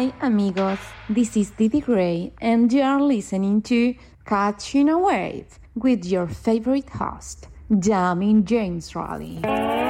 Hi, amigos. This is Didi Gray, and you are listening to Catching a Wave with your favorite host, Jamin James Raleigh.